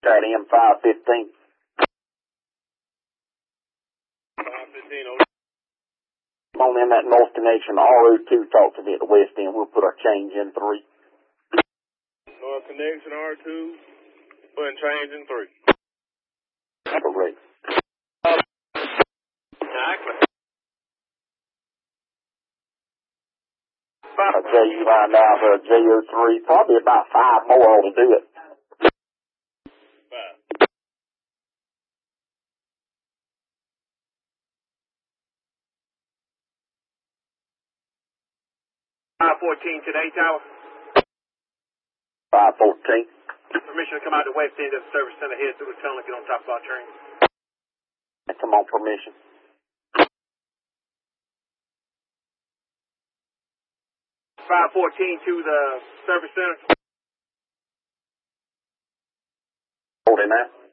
That M515. 515, over. Come on in that north connection, RO2, talk to me at the west end. We'll put our change in 3. North connection, R2, putting change in 3. Correct. Exactly. You find out JO3, probably about 5 more ought to do it. 514 today, Tower. 514. Permission to come out the west end of the service center, head through the tunnel, get on top of our train. Come on, permission. 514 to the service center. Holding that.